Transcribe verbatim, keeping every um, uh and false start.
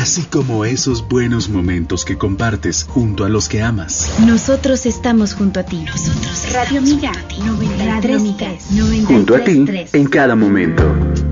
así como esos buenos momentos que compartes junto a los que amas. Nosotros estamos junto a ti. Nosotros Radio Miga, noventa y tres, Junto a ti en cada momento.